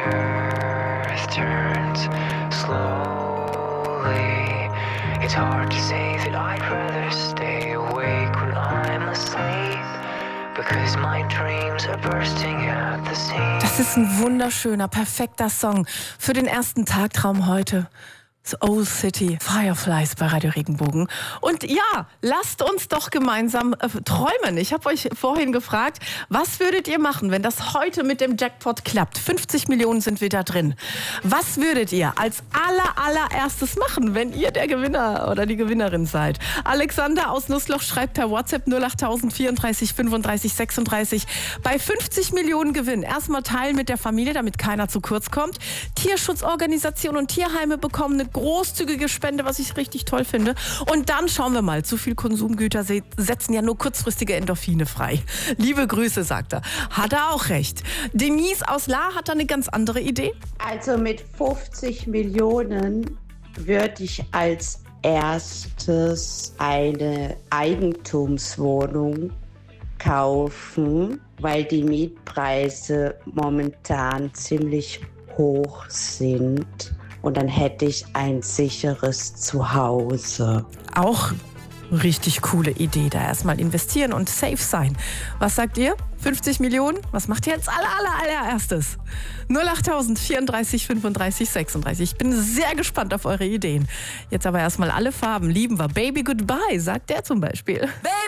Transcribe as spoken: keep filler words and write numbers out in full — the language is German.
earth turns slowly. It's hard to say that I'd rather stay awake when I'm asleep, because my dreams are bursting at the seams. Das ist ein wunderschöner, perfekter Song für den ersten Tagtraum heute. Old City, Fireflies bei Radio Regenbogen. Und ja, lasst uns doch gemeinsam äh, träumen. Ich habe euch vorhin gefragt, was würdet ihr machen, wenn das heute mit dem Jackpot klappt? fünfzig Millionen sind wieder drin. Was würdet ihr als aller, allererstes machen, wenn ihr der Gewinner oder die Gewinnerin seid? Alexander aus Nussloch schreibt per WhatsApp null acht vierunddreißig fünfunddreißig sechsunddreißig. Bei fünfzig Millionen Gewinn erstmal teilen mit der Familie, damit keiner zu kurz kommt. Tierschutzorganisationen und Tierheime bekommen eine großzügige Spende, was ich richtig toll finde. Und dann schauen wir mal, zu viel Konsumgüter setzen ja nur kurzfristige Endorphine frei. Liebe Grüße, sagt er. Hat er auch recht. Denise aus La hat da eine ganz andere Idee. Also mit fünfzig Millionen würde ich als erstes eine Eigentumswohnung kaufen, weil die Mietpreise momentan ziemlich hoch sind. Und dann hätte ich ein sicheres Zuhause. Auch richtig coole Idee. Da erstmal investieren und safe sein. Was sagt ihr? fünfzig Millionen? Was macht ihr jetzt aller, aller, allererstes? null acht vierunddreißig fünfunddreißig sechsunddreißig. Ich bin sehr gespannt auf eure Ideen. Jetzt aber erstmal alle Farben. Lieben wir. Baby Goodbye, sagt der zum Beispiel. Baby